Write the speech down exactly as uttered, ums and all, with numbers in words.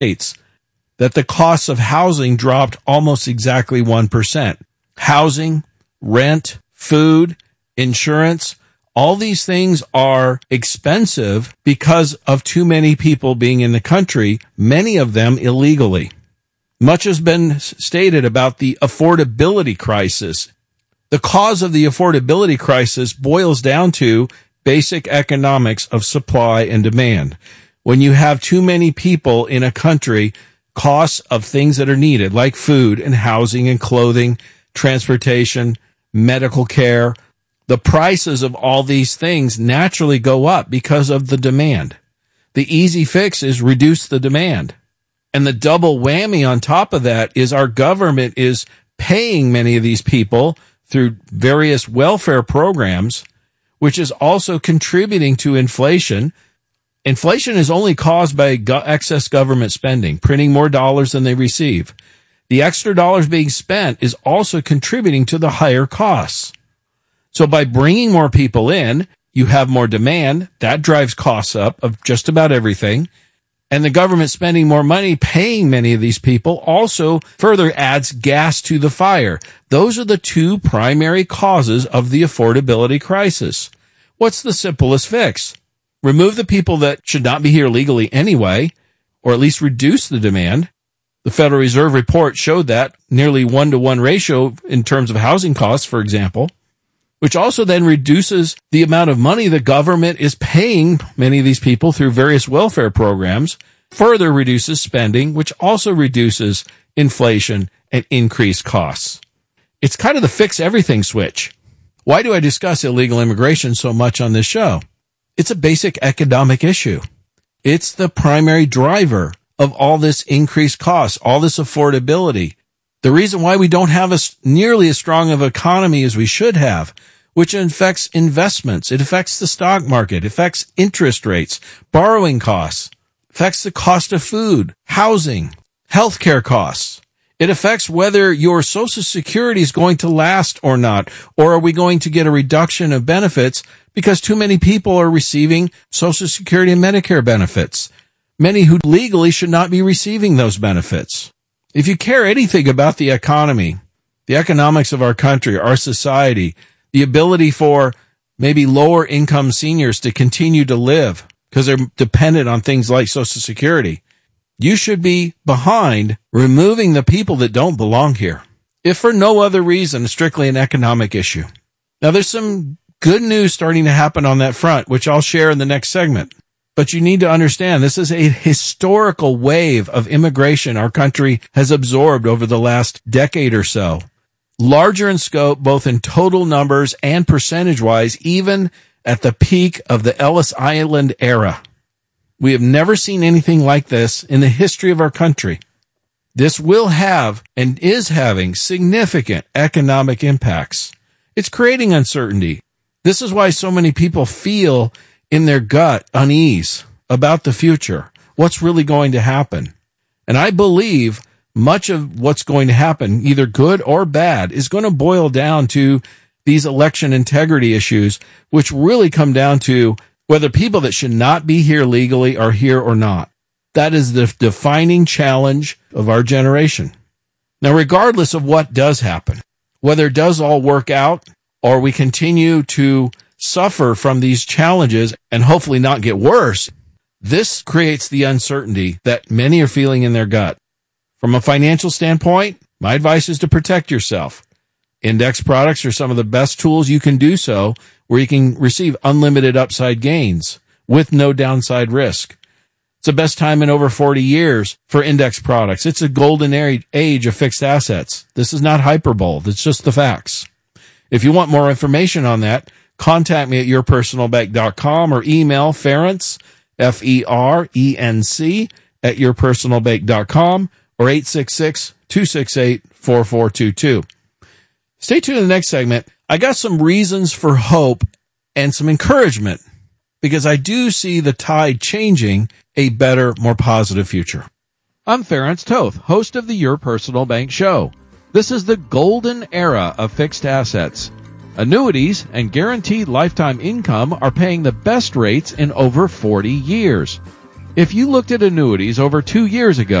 States that the costs of housing dropped almost exactly one percent. Housing, rent, food, insurance, all these things are expensive because of too many people being in the country, many of them illegally. Much has been stated about the affordability crisis. The cause of the affordability crisis boils down to basic economics of supply and demand. When you have too many people in a country, costs of things that are needed, like food and housing and clothing, transportation, medical care, the prices of all these things naturally go up because of the demand. The easy fix is reduce the demand. And the double whammy on top of that is our government is paying many of these people through various welfare programs, which is also contributing to inflation. Inflation is only caused by go- excess government spending, printing more dollars than they receive. The extra dollars being spent is also contributing to the higher costs. So by bringing more people in, you have more demand. That drives costs up of just about everything. And the government spending more money paying many of these people also further adds gas to the fire. Those are the two primary causes of the affordability crisis. What's the simplest fix? Remove the people that should not be here legally anyway, or at least reduce the demand. The Federal Reserve report showed that nearly one-to-one ratio in terms of housing costs, for example, which also then reduces the amount of money the government is paying many of these people through various welfare programs, further reduces spending, which also reduces inflation and increased costs. It's kind of the fix everything switch. Why do I discuss illegal immigration so much on this show? It's a basic economic issue. It's the primary driver of all this increased cost, all this affordability. The reason why we don't have a, nearly as strong of an economy as we should have, which affects investments. It affects the stock market, affects interest rates, borrowing costs, affects the cost of food, housing, healthcare costs. It affects whether your Social Security is going to last or not, or are we going to get a reduction of benefits because too many people are receiving Social Security and Medicare benefits, many who legally should not be receiving those benefits. If you care anything about the economy, the economics of our country, our society, the ability for maybe lower income seniors to continue to live because they're dependent on things like Social Security, you should be behind removing the people that don't belong here, if for no other reason, strictly an economic issue. Now, there's some good news starting to happen on that front, which I'll share in the next segment. But you need to understand this is a historical wave of immigration our country has absorbed over the last decade or so. Larger in scope, both in total numbers and percentage-wise, even at the peak of the Ellis Island era. We have never seen anything like this in the history of our country. This will have and is having significant economic impacts. It's creating uncertainty. This is why so many people feel in their gut unease about the future, what's really going to happen. And I believe much of what's going to happen, either good or bad, is going to boil down to these election integrity issues, which really come down to whether people that should not be here legally are here or not. That is the defining challenge of our generation. Now, regardless of what does happen, whether it does all work out or we continue to suffer from these challenges and hopefully not get worse, this creates the uncertainty that many are feeling in their gut. From a financial standpoint, my advice is to protect yourself. Index products are some of the best tools you can do so, where you can receive unlimited upside gains with no downside risk. It's the best time in over forty years for index products. It's a golden age of fixed assets. This is not hyperbole. It's just the facts. If you want more information on that, contact me at your personal bank dot com or email Ferenc, F E R E N C, at your personal bank dot com or eight six six, two six eight, four four two two. Stay tuned in the next segment. I got some reasons for hope and some encouragement because I do see the tide changing a better, more positive future. I'm Ferenc Toth, host of the Your Personal Bank Show. This is the golden era of fixed assets. Annuities and guaranteed lifetime income are paying the best rates in over forty years. If you looked at annuities over two years ago,